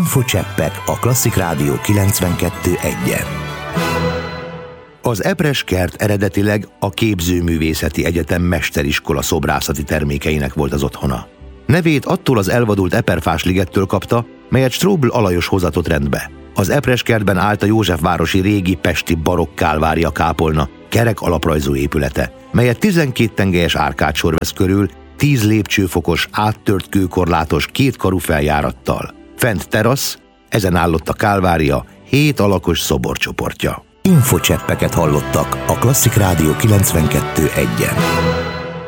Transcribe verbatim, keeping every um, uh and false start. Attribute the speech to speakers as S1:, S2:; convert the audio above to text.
S1: Infocseppek a Klasszik Rádió kilencvenkettő egyen. Az Epres kert eredetileg a Képzőművészeti Egyetem mesteriskola szobrászati termékeinek volt az otthona. Nevét attól az elvadult Eperfás ligettől kapta, melyet Strobl Alajos hozatott rendbe. Az Epres kertben állt a Józsefvárosi régi pesti barokk kálvária kápolna, kerek alaprajzú épülete, melyet tizenkét tengelyes árkádsor vesz körül, tíz lépcsőfokos, áttört kőkorlátos, kétkarú feljárattal. Fent terasz, ezen állott a kálvária, hét alakos szoborcsoportja. Infocseppeket hallottak a Klasszik Rádió kilencvenkettő egyen.